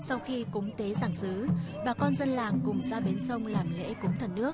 Sau khi cúng tế giảng xứ, bà con dân làng cùng ra bến sông làm lễ cúng thần nước.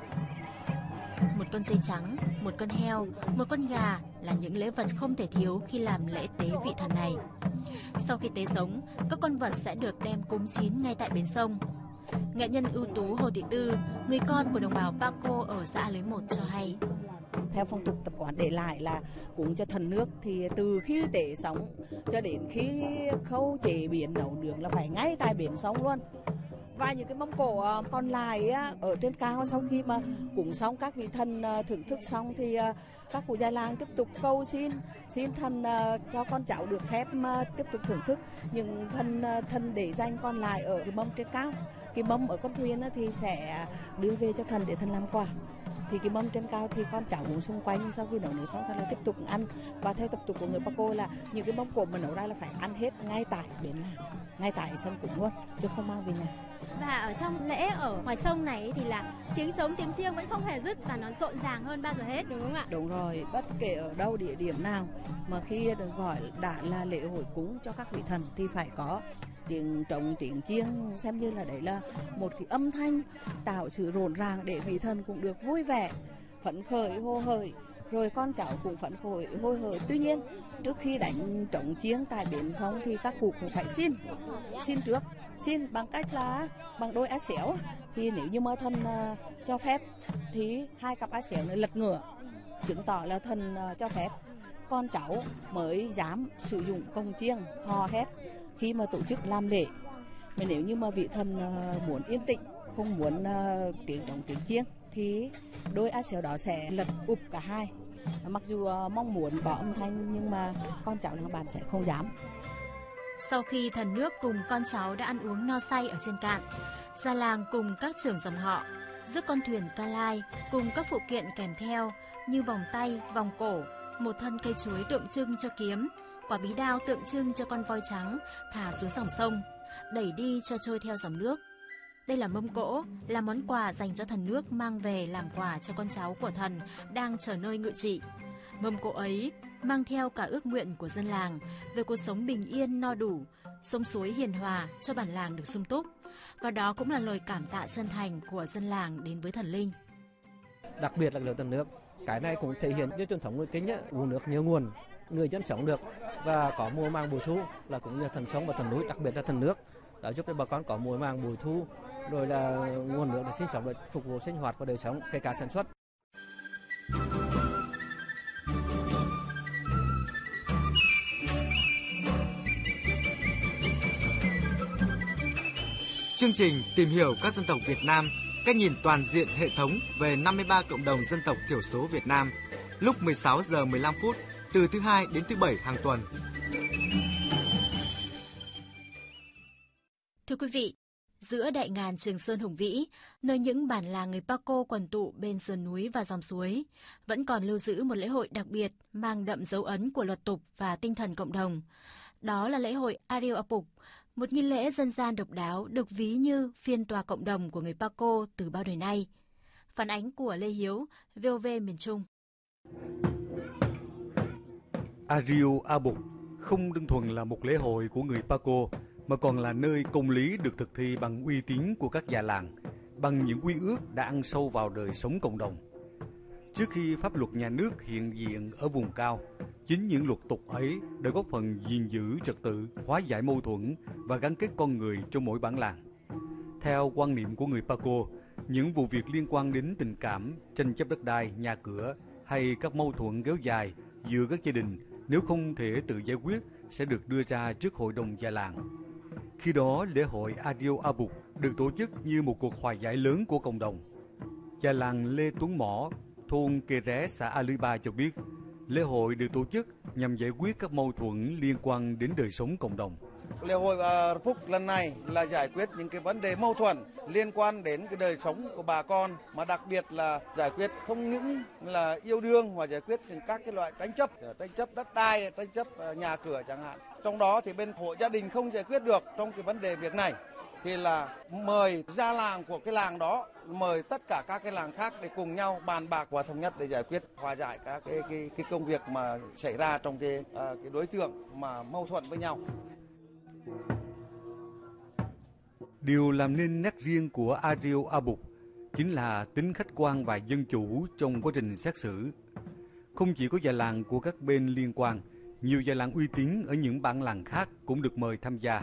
Một con dê trắng, một con heo, một con gà là những lễ vật không thể thiếu khi làm lễ tế vị thần này. Sau khi tế sống, các con vật sẽ được đem cúng chín ngay tại bến sông. Nghệ nhân ưu tú Hồ Thị Tư, người con của đồng bào Paco ở xã A Lưới 1 cho hay. Theo phong tục tập quán để lại là cúng cho thần nước thì từ khi tế sống cho đến khi khâu chế biến nấu nướng là phải ngay tại bến sông luôn. Và những cái mâm cổ còn lại ở trên cao, sau khi mà cúng xong các vị thần thưởng thức xong thì các cụ già làng tiếp tục cầu xin thần cho con cháu được phép tiếp tục thưởng thức những phần thần để danh còn lại ở cái mâm trên cao. Cái mâm ở con thuyền thì sẽ đưa về cho thần để thần làm quà. Thì cái mâm trên cao thì con cháu cũng xung quanh, sau khi nấu nướng xong thì là tiếp tục ăn. Và theo tập tục của người Paco là những cái mâm cổ mà nấu ra là phải ăn hết ngay tại bến làng, ngay tại sân cúng luôn, chứ không mang về nhà. Và ở trong lễ ở ngoài sông này thì là tiếng trống tiếng chiêng vẫn không hề dứt và nó rộn ràng hơn bao giờ hết, đúng không ạ? Đúng rồi, bất kể ở đâu địa điểm nào mà khi được gọi đã là lễ hội cúng cho các vị thần thì phải có tiếng trống tiếng chiêng, xem như là đấy là một cái âm thanh tạo sự rộn ràng để vị thần cũng được vui vẻ, phấn khởi hô hởi, rồi con cháu cũng phấn khởi hô hởi. Tuy nhiên trước khi đánh trống chiêng tại bến sông thì các cụ cũng phải xin trước, xin bằng cách là bằng đôi ái xéo, thì nếu như mà thần cho phép thì hai cặp ái xéo này lật ngửa chứng tỏ là thần cho phép, con cháu mới dám sử dụng cồng chiêng hò hét khi mà tổ chức làm lễ. Mà nếu như mà vị thần muốn yên tĩnh, không muốn tiếng trống tiếng chiêng thì đôi ái xéo đó sẽ lật ụp cả hai. Mặc dù mong muốn có âm thanh nhưng mà con cháu làng bản sẽ không dám. Sau khi thần nước cùng con cháu đã ăn uống no say ở trên cạn, già làng cùng các trưởng dòng họ rước con thuyền ca lai cùng các phụ kiện kèm theo như vòng tay, vòng cổ, một thân cây chuối tượng trưng cho kiếm, quả bí đao tượng trưng cho con voi trắng thả xuống dòng sông, đẩy đi cho trôi theo dòng nước. Đây là mâm cỗ, là món quà dành cho thần nước mang về làm quà cho con cháu của thần đang chờ nơi ngự trị. Mâm cỗ ấy mang theo cả ước nguyện của dân làng về cuộc sống bình yên no đủ, sông suối hiền hòa cho bản làng được sung túc. Và đó cũng là lời cảm tạ chân thành của dân làng đến với thần linh. Đặc biệt là lễ thần nước, cái này cũng thể hiện cái truyền thống người Kinh uống nước nhớ nguồn, người dân sống được và có mùa màng bội thu là cũng như thần sông và thần núi, đặc biệt là thần nước đã giúp cho bà con có mùa màng bội thu, rồi là nguồn nước để sinh sống, để phục vụ sinh hoạt và đời sống, kể cả sản xuất. Chương trình tìm hiểu các dân tộc Việt Nam, cách nhìn toàn diện hệ thống về 53 cộng đồng dân tộc thiểu số Việt Nam, lúc 16 giờ 15 phút từ thứ Hai đến thứ Bảy hàng tuần. Thưa quý vị, giữa đại ngàn Trường Sơn hùng vĩ, nơi những bản làng người Paco quần tụ bên sườn núi và dòng suối, vẫn còn lưu giữ một lễ hội đặc biệt mang đậm dấu ấn của luật tục và tinh thần cộng đồng. Đó là lễ hội Ario Apuk, một nghi lễ dân gian độc đáo được ví như phiên tòa cộng đồng của người Paco từ bao đời nay. Phản ánh của Lê Hiếu, VOV miền Trung. Ario Apuk không đơn thuần là một lễ hội của người Paco, mà còn là nơi công lý được thực thi bằng uy tín của các già làng, bằng những quy ước đã ăn sâu vào đời sống cộng đồng. Trước khi pháp luật nhà nước hiện diện ở vùng cao, chính những luật tục ấy đã góp phần gìn giữ trật tự, hóa giải mâu thuẫn và gắn kết con người trong mỗi bản làng. Theo quan niệm của người Paco, những vụ việc liên quan đến tình cảm, tranh chấp đất đai, nhà cửa hay các mâu thuẫn kéo dài giữa các gia đình nếu không thể tự giải quyết sẽ được đưa ra trước hội đồng già làng. Khi đó, lễ hội Ario Apuk được tổ chức như một cuộc hòa giải lớn của cộng đồng. Già làng Lê Tuấn Mỏ, thôn Kê Ré, xã A Lưới Ba cho biết, lễ hội được tổ chức nhằm giải quyết các mâu thuẫn liên quan đến đời sống cộng đồng. Lễ hội Apuk lần này là giải quyết những cái vấn đề mâu thuẫn liên quan đến cái đời sống của bà con, mà đặc biệt là giải quyết không những là yêu đương mà giải quyết những các cái loại tranh chấp đất đai, tranh chấp nhà cửa chẳng hạn. Trong đó thì bên hộ gia đình không giải quyết được trong cái vấn đề việc này thì là mời gia làng của cái làng đó, mời tất cả các cái làng khác để cùng nhau bàn bạc và thống nhất để giải quyết, hòa giải các cái công việc mà xảy ra trong cái đối tượng mà mâu thuẫn với nhau. Điều làm nên nét riêng của Adriel Abuk chính là tính khách quan và dân chủ trong quá trình xét xử. Không chỉ có già làng của các bên liên quan, nhiều già làng uy tín ở những bản làng khác cũng được mời tham gia.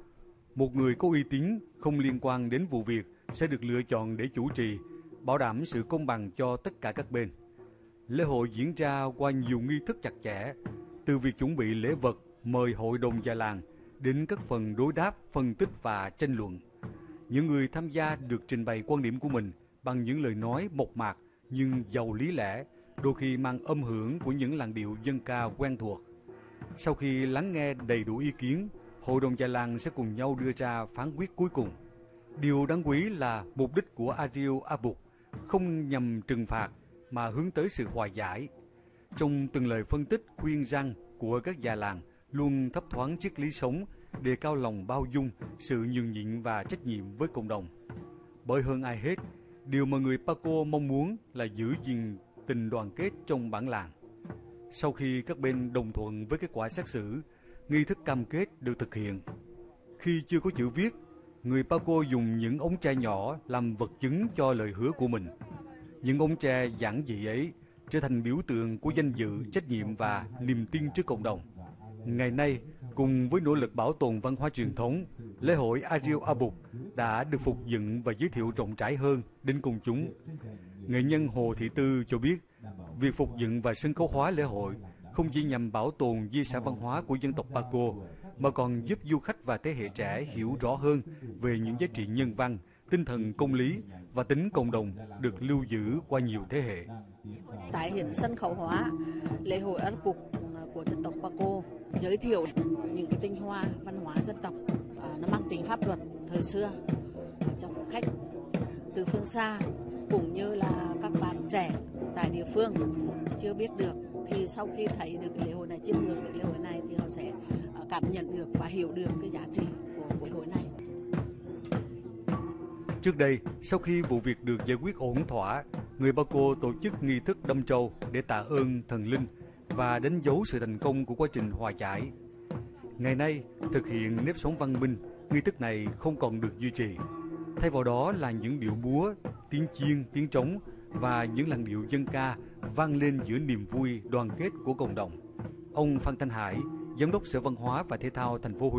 Một người có uy tín không liên quan đến vụ việc sẽ được lựa chọn để chủ trì, bảo đảm sự công bằng cho tất cả các bên. Lễ hội diễn ra qua nhiều nghi thức chặt chẽ, từ việc chuẩn bị lễ vật, mời hội đồng già làng, đến các phần đối đáp, phân tích và tranh luận. Những người tham gia được trình bày quan điểm của mình bằng những lời nói mộc mạc nhưng giàu lý lẽ, đôi khi mang âm hưởng của những làn điệu dân ca quen thuộc. Sau khi lắng nghe đầy đủ ý kiến, hội đồng già làng sẽ cùng nhau đưa ra phán quyết cuối cùng. Điều đáng quý là mục đích của Adriel Abuk không nhằm trừng phạt mà hướng tới sự hòa giải. Trong từng lời phân tích khuyên răn của các già làng luôn thấp thoáng triết lý sống, đề cao lòng bao dung, sự nhường nhịn và trách nhiệm với cộng đồng. Bởi hơn ai hết, điều mà người Paco mong muốn là giữ gìn tình đoàn kết trong bản làng. Sau khi các bên đồng thuận với kết quả xét xử, nghi thức cam kết được thực hiện. Khi chưa có chữ viết, người Paco dùng những ống tre nhỏ làm vật chứng cho lời hứa của mình. Những ống tre giản dị ấy trở thành biểu tượng của danh dự, trách nhiệm và niềm tin trước cộng đồng. Ngày nay, cùng với nỗ lực bảo tồn văn hóa truyền thống, lễ hội Adriel Abuk đã được phục dựng và giới thiệu rộng rãi hơn đến công chúng. Nghệ nhân Hồ Thị Tư cho biết, việc phục dựng và sân khấu hóa lễ hội không chỉ nhằm bảo tồn di sản văn hóa của dân tộc Paco, mà còn giúp du khách và thế hệ trẻ hiểu rõ hơn về những giá trị nhân văn, tinh thần công lý và tính cộng đồng được lưu giữ qua nhiều thế hệ. Tái hiện sân khấu hóa lễ hội Abuk của dân tộc Paco, giới thiệu những cái tinh hoa văn hóa dân tộc nó mang tính pháp luật thời xưa cho khách từ phương xa cũng như là các bạn trẻ tại địa phương chưa biết được, thì sau khi thấy được cái lễ hội này, chiêm ngưỡng được lễ hội này thì họ sẽ cảm nhận được và hiểu được cái giá trị của lễ hội này. Trước đây, sau khi vụ việc được giải quyết ổn thỏa, người Paco tổ chức nghi thức đâm trâu để tạ ơn thần linh và đánh dấu sự thành công của quá trình hòa giải. Ngày nay, thực hiện nếp sống văn minh, nghi thức này không còn được duy trì. Thay vào đó là những điệu múa, tiếng chiêng, tiếng trống và những làn điệu dân ca vang lên giữa niềm vui đoàn kết của cộng đồng. Ông Phan Thanh Hải, Giám đốc Sở Văn hóa và Thể thao thành phố